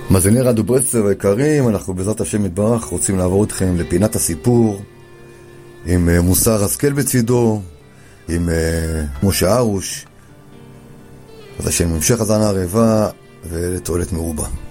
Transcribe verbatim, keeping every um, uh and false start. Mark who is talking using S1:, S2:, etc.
S1: מאזיני רדיו ברסלב היקרים, אנחנו בעזרת השם יתברך רוצים לעבור אתכם לפינת הסיפור עם uh, מוסר השכל בצידו, עם uh, משה ארוש. אז השם המשך הזנה רעבה ולתועלת מרובה.